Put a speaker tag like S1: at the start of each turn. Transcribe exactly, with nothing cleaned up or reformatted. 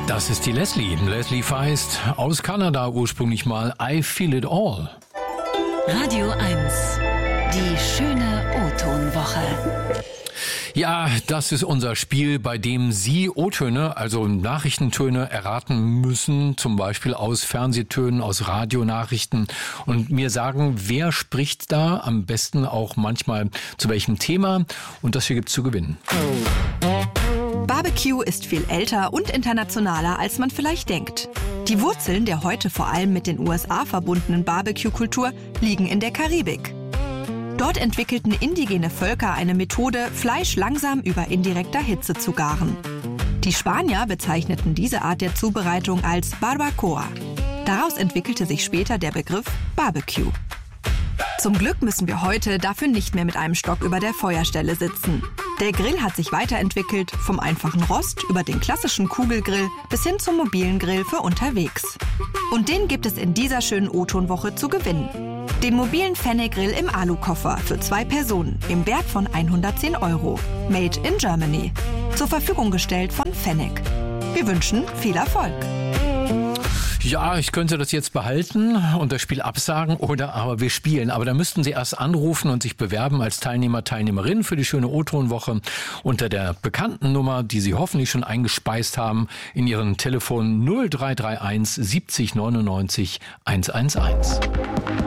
S1: Das ist die Leslie. Leslie Feist aus Kanada, ursprünglich mal I Feel It All.
S2: Radio eins, die schöne O-Ton-Woche.
S1: Ja, das ist unser Spiel, bei dem Sie O-Töne, also Nachrichtentöne, erraten müssen, zum Beispiel aus Fernsehtönen, aus Radionachrichten und mir sagen, wer spricht da, am besten auch manchmal zu welchem Thema, und das hier gibt's zu gewinnen.
S3: Barbecue ist viel älter und internationaler, als man vielleicht denkt. Die Wurzeln der heute vor allem mit den U S A verbundenen Barbecue-Kultur liegen in der Karibik. Dort entwickelten indigene Völker eine Methode, Fleisch langsam über indirekter Hitze zu garen. Die Spanier bezeichneten diese Art der Zubereitung als Barbacoa. Daraus entwickelte sich später der Begriff Barbecue. Zum Glück müssen wir heute dafür nicht mehr mit einem Stock über der Feuerstelle sitzen. Der Grill hat sich weiterentwickelt, vom einfachen Rost über den klassischen Kugelgrill bis hin zum mobilen Grill für unterwegs. Und den gibt es in dieser schönen O-Ton-Woche zu gewinnen. Den mobilen Fennec-Grill im Alukoffer für zwei Personen im Wert von hundertzehn Euro. Made in Germany. Zur Verfügung gestellt von Fennec. Wir wünschen viel Erfolg.
S1: Ja, ich könnte das jetzt behalten und das Spiel absagen oder aber wir spielen. Aber da müssten Sie erst anrufen und sich bewerben als Teilnehmer, Teilnehmerin für die schöne O-Ton-Woche unter der bekannten Nummer, die Sie hoffentlich schon eingespeist haben, in Ihren Telefon null drei drei eins siebzig neunundneunzig hundertelf.